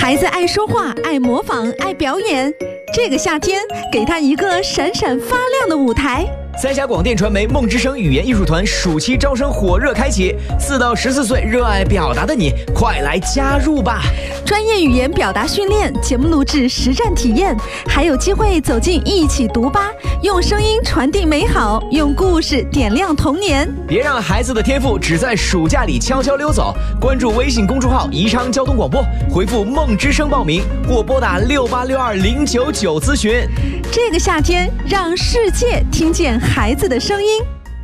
孩子爱说话，爱模仿，爱表演。这个夏天，给他一个闪闪发亮的舞台。 三峡广电传媒梦之声语言艺术团暑期招生火热开启，4到14岁热爱表达的你，快来加入吧！ 专业语言表达训练、节目录制、实战体验，还有机会走进一起读吧，用声音传递美好，用故事点亮童年。 别让孩子的天赋只在暑假里悄悄溜走。关注微信公众号宜昌交通广播，回复梦之声报名，或拨打6862099咨询。 这个夏天，让世界听见孩子的声音。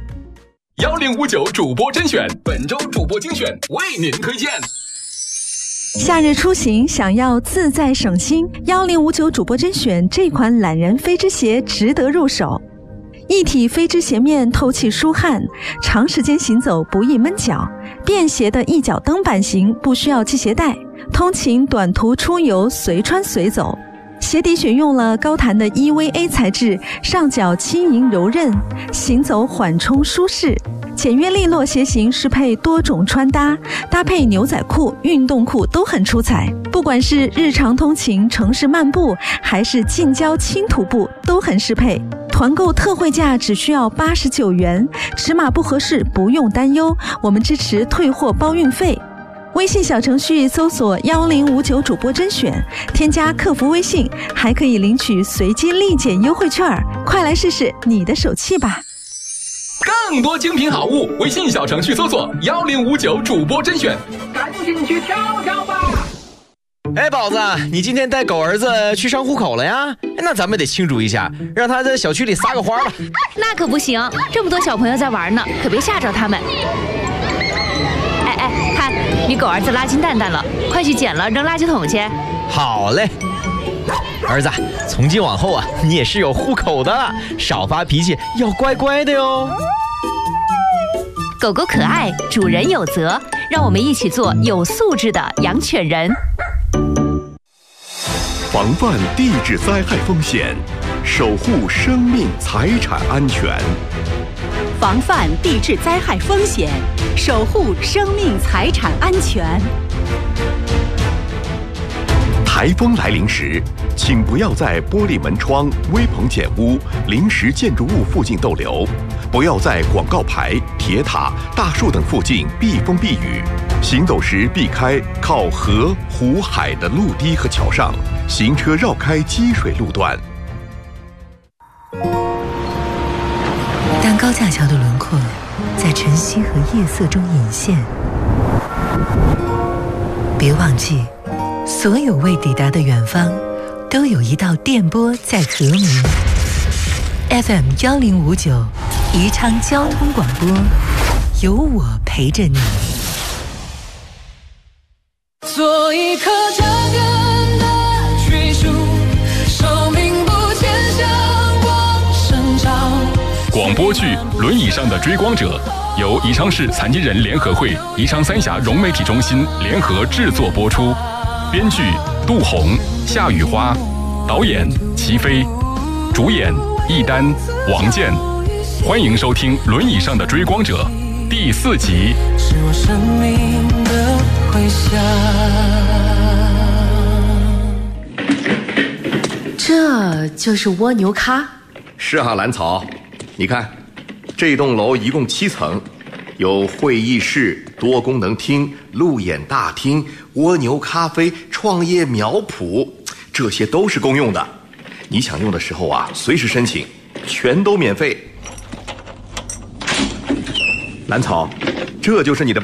1059主播甄选，本周主播精选为您推荐。 夏日出行想要自在省心，1059主播甄选这款懒人飞织鞋值得入手。一体飞织鞋面透气舒汗，长时间行走不易闷脚，便携的一脚蹬版型，不需要系鞋带，通勤短途出游随穿随走。鞋底选用了高弹的 EVA 材质，上脚轻盈柔韧，行走缓冲舒适。简约利落鞋型适配多种穿搭，搭配牛仔裤、运动裤都很出彩。不管是日常通勤、城市漫步，还是近郊轻徒步，都很适配。团购特惠价只需要89元，尺码不合适不用担忧，我们支持退货包运费。微信小程序搜索1059主播甄选，添加客服微信，还可以领取随机立减优惠券，快来试试你的手气吧！ 更多精品好物，微信小程序搜索1059主播甄选， 赶紧去挑挑吧！ 哎，宝子，你今天带狗儿子去上户口了呀？那咱们得庆祝一下，让他在小区里撒个欢吧。 那可不行，这么多小朋友在玩呢，可别吓着他们。哎，看你狗儿子拉金蛋蛋了，快去捡了扔垃圾桶去。 好嘞。儿子，从今往后啊，你也是有户口的了，少发脾气，要乖乖的哟。 狗狗可爱，主人有责，让我们一起做有素质的养犬人。 防范地质灾害风险，守护生命财产安全。 防范地质灾害风险，守护生命财产安全。 台风来临时，请不要在玻璃门窗、危棚建屋、临时建筑物附近逗留，不要在广告牌、铁塔、大树等附近避风避雨。行走时避开靠河、湖、海的陆堤和桥上，行车绕开积水路段。 当高架桥的轮廓在晨曦和夜色中隐现，别忘记，所有未抵达的远方，都有一道电波在和鸣。FM 1059，宜昌交通广播，有我陪着你。 做一颗扎根的追逐，生命不减，向往生长。 广播剧《轮椅上的追光者》由宜昌市残疾人联合会、宜昌三峡融媒体中心联合制作播出。编剧杜红、夏雨花，导演齐飞，主演易丹、王健。欢迎收听《轮椅上的追光者》第4集。 是我生命的回响。 这就是蜗牛咖。 是啊，兰草，你看，这栋楼一共7层，有会议室、多功能厅、路演大厅、蜗牛咖啡、创业苗圃，这些都是公用的。你想用的时候啊，随时申请，全都免费。兰草，这就是你的